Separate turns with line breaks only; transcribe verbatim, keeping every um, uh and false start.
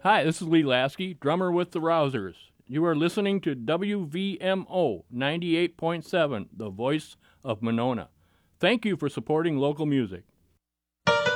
Hi, this is Lee Lasky, drummer with the Rousers. You are listening to W V M O ninety-eight point seven, the voice of Monona. Thank you for supporting local music.